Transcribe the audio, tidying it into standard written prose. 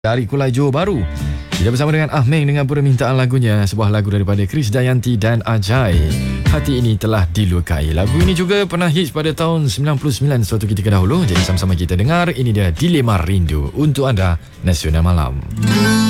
dari Kulai Johor Bahru. Kita bersama dengan Ahmeng dengan permintaan lagunya, sebuah lagu daripada Chris Dayanti dan Ajay, Hati Ini Telah Dilukai. Lagu ini juga pernah hits pada tahun 99 suatu ketika dahulu. Jadi sama-sama kita dengar. Ini dia Dilema Rindu untuk anda, Nasional Malam.